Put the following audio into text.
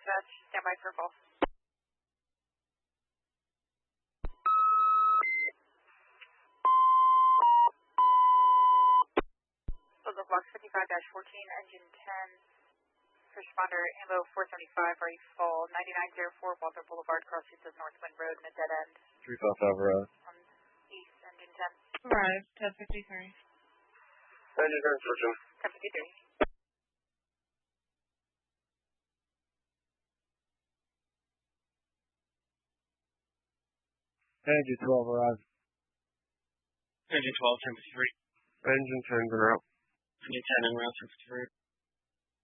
dispatch. Stand by for call. Local Block 55-14, engine 10. First responder, Ambo 475, right fall, 9904 Walter Boulevard, crossings of Northwind Road in a dead end. 3 South Alvarez. On east, engine 10. Arrive, 1053. Engine 10, switching. 1053. Engine 12, arrive. Engine 12, 1053. Engine 10, go out. Engine 10, en route, 1053.